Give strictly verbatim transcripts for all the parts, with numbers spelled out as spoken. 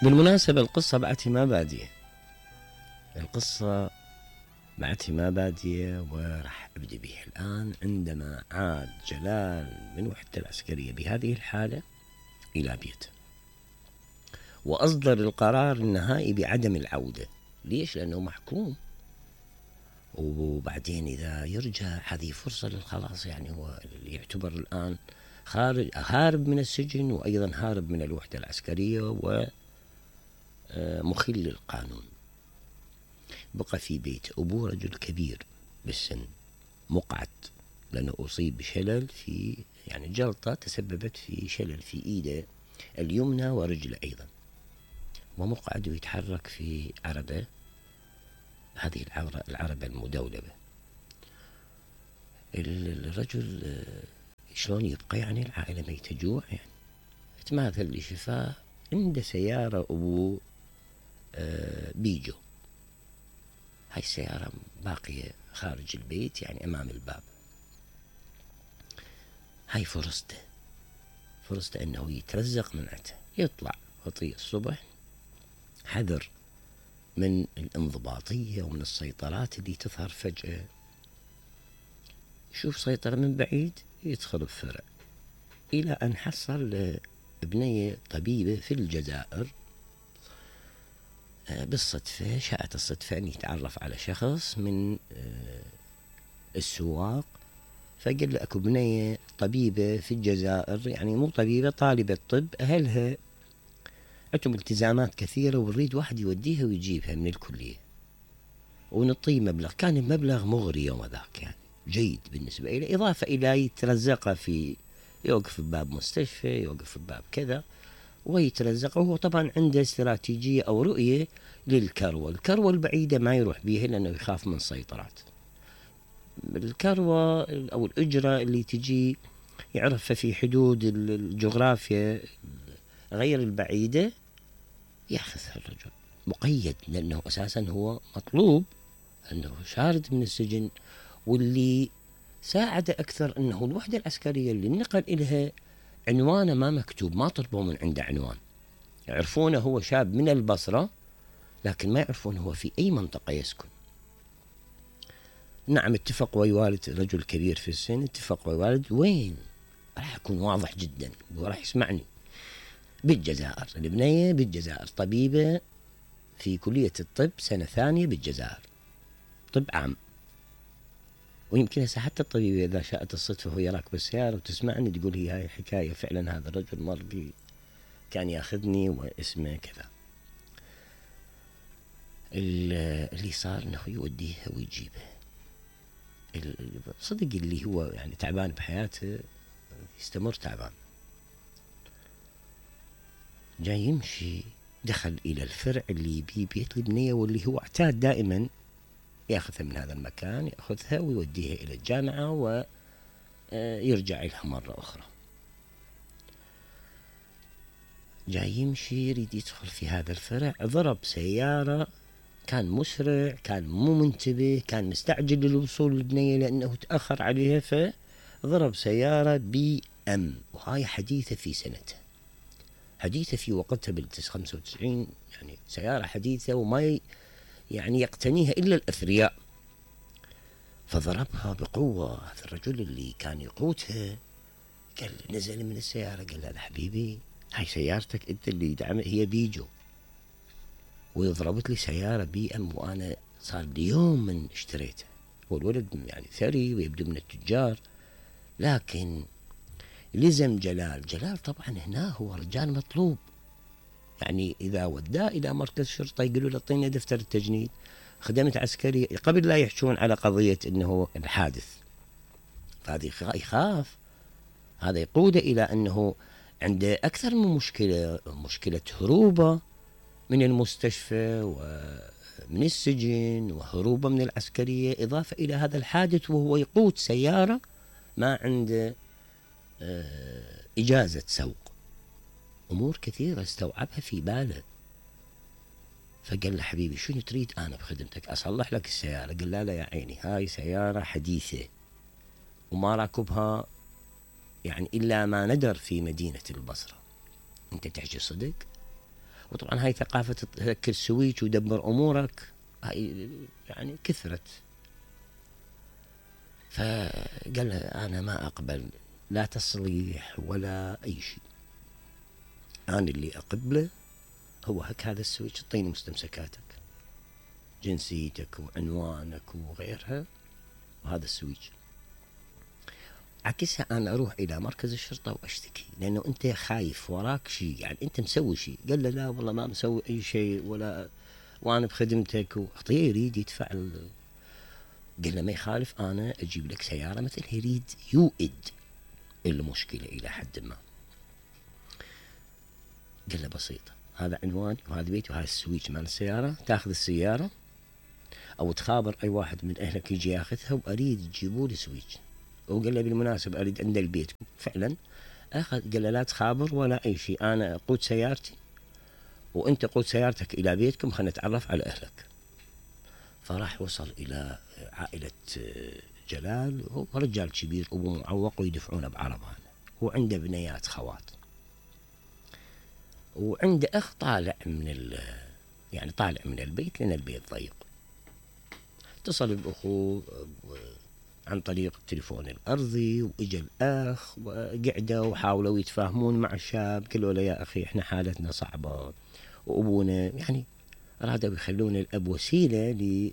بالمناسبة القصة بعدها ما بادية، القصة بعدها ما بادية وراح أبدأ بها الآن. عندما عاد جلال من وحدته العسكرية بهذه الحالة إلى بيته، وأصدر القرار النهائي بعدم العودة. ليش؟ لأنه محكوم، وبعدين إذا يرجع هذه فرصة للخلاص. يعني هو يعتبر الآن خارج، هارب من السجن، وأيضا هارب من الوحدة العسكرية ومخل للقانون. بقى في بيت أبوه رجل كبير بالسن مقعد، لأنه أصيب بشلل في يعني جلطة تسببت في شلل في إيده اليمنى ورجله أيضا، ومقعد ويتحرك في عربة، هذه العربة المدولبة. الرجل شلون يبقى؟ يعني العائلة ميتة جوع. يعني تماثل اللي شفاه عنده سيارة أبوه بيجو، هاي السيارة باقية خارج البيت يعني أمام الباب. هاي فرصته، فرصته أنه يترزق من عته، يطلع خطية الصبح، حذر من الانضباطية ومن السيطرات اللي تظهر فجأة. شوف سيطرة من بعيد، يدخل بفرع، إلى أن حصل بنية طبيبة في الجزائر بالصدفة. شاءت الصدفة أن يتعرف على شخص من السواق، فقال له أكو بنية طبيبة في الجزائر، يعني مو طبيبة، طالبة طب، أهلها عندهم التزامات كثيرة ونريد واحد يوديها ويجيبها من الكلية ونعطيه مبلغ. كان المبلغ مغري يوم ذاك، يعني جيد بالنسبة إليه، إضافة إلى يترزقه في يوقف بباب مستشفى، يوقف بباب كذا ويترزق. وهو طبعا عنده استراتيجية أو رؤية للكروة، الكروة البعيدة ما يروح بيها لأنه يخاف من سيطرات. الكروة أو الأجرة اللي تجي يعرفها في حدود الجغرافيا غير البعيدة يأخذها الرجل، مقيد، لأنه أساسا هو مطلوب أنه شارد من السجن. واللي ساعد أكثر أنه الوحدة العسكرية اللي نقل إلها عنوانه ما مكتوب، ما طلبوا من عنده عنوان، يعرفونه هو شاب من البصرة لكن ما يعرفون هو في أي منطقة يسكن. نعم اتفق ويا والد، رجل كبير في السن، اتفق ويا والد وين، راح يكون واضح جدا وراح يسمعني. بالجزائر، البنية بالجزائر، طبيبة في كلية الطب سنة ثانية بالجزائر، طب عام. ويمكن هسه حتى الطبيبة إذا شاءت الصدفة وهي راكبة السيارة وتسمعني تقول هي هاي حكاية فعلا، هذا الرجل مر بي كان ياخذني واسمه كذا. اللي صار انه يوديها ويجيبها. صدق اللي هو يعني تعبان بحياته يستمر تعبان. جاي يمشي، دخل الى الفرع اللي بيه بيت البنية، واللي هو اعتاد دائما ياخذها من هذا المكان، ياخذها ويوديها الى الجامعة ويرجع لها مرة اخرى. جاي يمشي يريد يدخل في هذا الفرع، ضرب سيارة، كان مسرع، كان مو منتبه، كان مستعجل للوصول للبنية لأنه تأخر عليها، فضرب سيارة بي أم، وهاي حديثة في سنتها، حديثة في وقتها بالخمسة وتسعين، يعني سيارة حديثة وما يعني يقتنيها إلا الأثرياء. فضربها بقوة. هذا الرجل اللي كان يقودها قال، نزل من السيارة، قال له حبيبي هاي سيارتك انت اللي يدعم، هي بيجو، وضربت لي سيارة بي ام وانا صار لي يوم من اشتريتها. والولد يعني ثري ويبدو من التجار، لكن لزم جلال. جلال طبعا هنا هو رجال مطلوب، يعني اذا وداه الى مركز شرطة يقولوا له اعطينا دفتر التجنيد، خدمة عسكرية، قبل لا يحشون على قضية انه الحادث. فهذا يخاف، هذا يقوده الى انه عنده اكثر من مشكلة، مشكلة هروبه من المستشفى ومن السجن وهروبه من العسكرية، إضافة إلى هذا الحادث وهو يقود سيارة ما عنده إجازة سوق. أمور كثيرة استوعبها في باله. فقال له حبيبي شنو تريد؟ أنا بخدمتك، أصلح لك السيارة. قال لا لا يا عيني، هاي سيارة حديثة وما راكبها يعني إلا ما ندر في مدينة البصرة. أنت تحكي صدق؟ وطبعا هاي ثقافة تذكر السويتش ودبر أمورك هاي يعني كثرت. فقال له أنا ما أقبل لا تصليح ولا أي شيء، أنا اللي أقبله هو هك هذا السويتش، اعطيني مستمسكاتك، جنسيتك وعنوانك وغيرها، وهذا السويتش. عكسها أنا أروح إلى مركز الشرطة وأشتكي، لأنه أنت خايف وراك شيء، يعني أنت مسوي شيء. قال له لا والله ما مسوي أي شيء ولا وأنا بخدمتك. وأخطيه يريد يدفع ال... قال له ما يخالف، أنا أجيب لك سيارة مثل، يريد يوئد المشكلة إلى حد ما. قال له بسيطة، هذا عنواني وهذا بيتي وهذا السويتش مال السيارة، تاخذ السيارة أو تخابر أي واحد من أهلك يجي ياخذها، وأريد تجيبوا لي سويتش. وقال له بالمناسبة أريد عند البيت. فعلا أخذ، قال له لا تخابر ولا أي شيء، أنا أقود سيارتي وأنت قود سيارتك إلى بيتكم، خلنا نتعرف على أهلك. فراح وصل إلى عائلة جلال، هو رجال كبير أبوه معوق ويدفعونه بعربان، وعنده بنيات خوات، وعنده أخ طالع من ال يعني طالع من البيت لأن البيت ضيق. اتصل بأخوه عن طريق التليفون الأرضي، وإجا الأخ وقعدوا وحاولوا يتفاهمون مع الشاب. قالوا له يا أخي إحنا حالتنا صعبة وأبونا، يعني أرادوا يخلون الأب وسيلة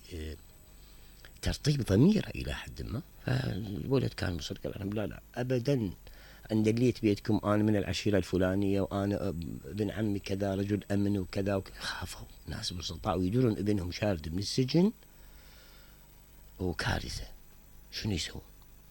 لترطيب ضميره إلى حد ما. فالولد كان مصر، قال لهم لا لا أبدا، أن دليت بيتكم أنا من العشيرة الفلانية، وأنا ابن عمي كذا رجل أمن وكذا وكذا. خافوا ناس بالسلطاء ويدورون ابنهم شارد من السجن، وكارثة. شنو يسوون؟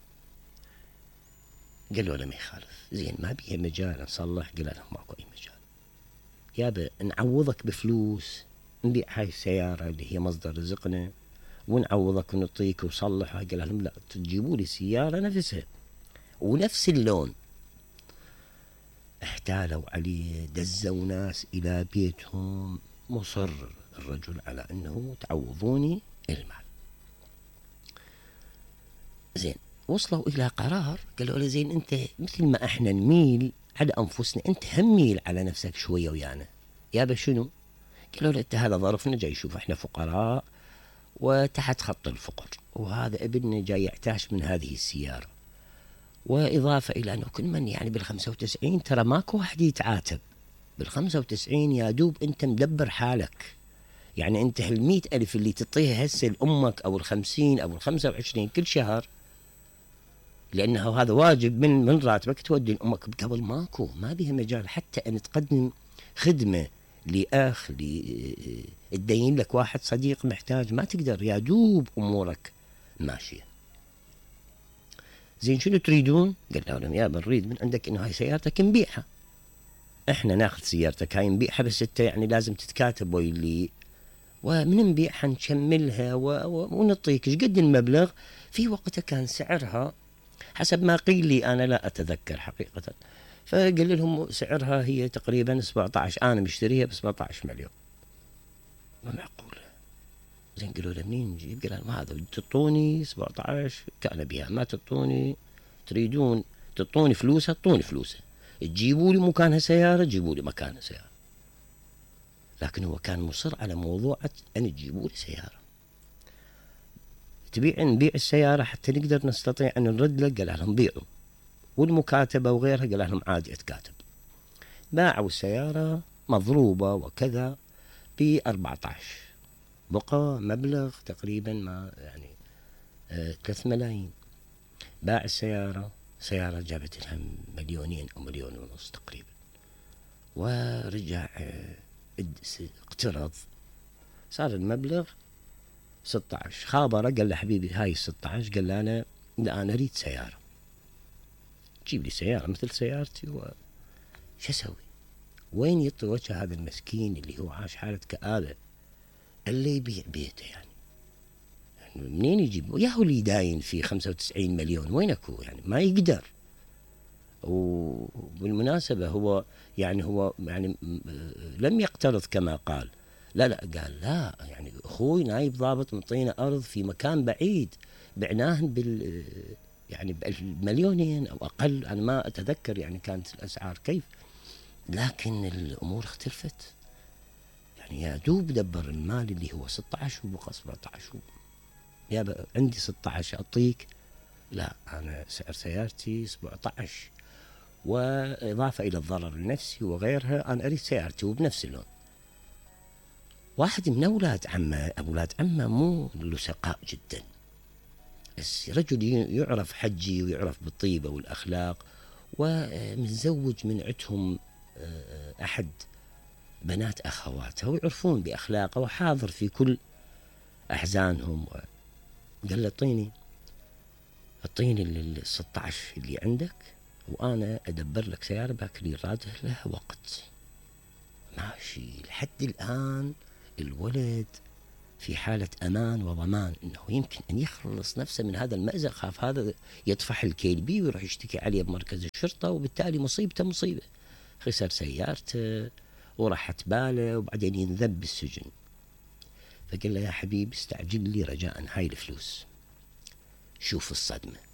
قالوا له ما يخالف، زين ما بيها مجال نصلح. قال لهم ماكو أي مجال، يابا نعوضك بفلوس، نبيع هاي السيارة اللي هي مصدر رزقنا ونعوضك ونعطيك وصلحها. قال لهم لا، تجيبوا لي سيارة نفسها ونفس اللون. احتالوا عليه، دزوا ناس إلى بيتهم، مصر الرجل على أنه تعوضوني المال. زين وصلوا إلى قرار، قالوا له زين أنت مثل ما احنا نميل على أنفسنا، أنت هم ميل على نفسك شوية ويانا. يابا شنو؟ قالوا له أنت هذا ظرفنا، جاي شوف احنا فقراء وتحت خط الفقر، وهذا ابننا جاي يعتاش من هذه السيارة، وإضافة إلى أنه كل من يعني بالخمسة وتسعين ترى ماكو واحد يتعاتب، بالخمسة وتسعين يا دوب أنت مدبر حالك. يعني أنت هالمئة ألف اللي تعطيها هسه لأمك أو الخمسين أو الخمسة وعشرين كل شهر، لأنه هذا واجب من من راتبك تودي لأمك، قبل ماكو، ما بيها مجال حتى أن تقدم خدمة لأخ للدين لك واحد صديق محتاج، ما تقدر، يا دوب أمورك ماشية. زين شنو تريدون؟ قال لهم يا بنريد من عندك إنه هاي سيارتك نبيعها، إحنا ناخذ سيارتك هاي نبيعها، بس أنت يعني لازم تتكاتب ويلي، ومن نبيعها نشملها ونعطيك ايش قد المبلغ. في وقتها كان سعرها حسب ما قيل لي، أنا لا أتذكر حقيقة، فقال لهم سعرها هي تقريبا سبعة عشر، أنا مشتريها ب سبعة عشر مليون. ما معقولة. زين قالوا له منين نجيب؟ قال لهم هذا تعطوني سبعة عشر كان بها، ما تعطوني، تريدون تعطوني فلوسها تعطوني فلوسها، تجيبوا لي مكانها سيارة تجيبوا لي مكانها سيارة. لكن هو كان مصر على موضوع أن تجيبوا لي سيارة. تبيع نبيع السيارة حتى نقدر نستطيع أن نرد لك؟ قال لهم بيعوا، والمكاتبة وغيرها قال لهم عادي أتكاتب. باعوا السيارة مضروبة وكذا ب أربعة عشر، بقى مبلغ تقريبا ما يعني آه ثلاثة ملايين. باع السيارة، سيارة جابت لها مليونين أو مليون ونص تقريبا، ورجع آه اقترض، صار المبلغ ستة عشر. خابره قال له حبيبي هاي ستة عشر، قال له أنا لا أنا أريد سيارة، جيب لي سيارة مثل سيارتي. و شو أسوي؟ وين يطي وجه هذا المسكين اللي هو عاش حالة كآبة، اللي يبيع بيته يعني, يعني منين يجيب؟ يا هو اللي داين في خمسة وتسعين مليون وينكو؟ يعني ما يقدر. وبالمناسبة هو يعني هو يعني لم يقترض كما قال، لا لا قال لا، يعني أخوي نايب ضابط مطينا أرض في مكان بعيد بعناه بال يعني بالمليونين أو أقل، أنا ما أتذكر يعني كانت الأسعار كيف، لكن الأمور اختلفت. يعني يا دوب دبر المال اللي هو ستة عشر وبقى سبعة عشر. يا عندي ستة عشر أعطيك، لا أنا سعر سيارتي سبعة عشر، وإضافة إلى الضرر النفسي وغيرها أنا أريد سيارتي وبنفس اللون. واحد من أولاد عمه، أولاد عمه مو لسقاء جدا، بس رجل يعرف حجي ويعرف بالطيبة والأخلاق، ومتزوج من عندهم أحد بنات أخواته ويعرفون بأخلاقه وحاضر في كل أحزانهم. قال له اعطيني اعطيني ال ستة عشر اللي عندك وأنا أدبر لك سيارة باكري راده لها وقت. ماشي لحد الآن الولد في حالة أمان وضمان أنه يمكن أن يخلص نفسه من هذا المأزق، خاف هذا يطفح الكيل بي ويروح يشتكي عليه بمركز الشرطة، وبالتالي مصيبته مصيبة، خسر سيارته وراحت باله وبعدين ينذب بالسجن. فقال له يا حبيبي استعجل لي رجاء هاي الفلوس. شوف الصدمة،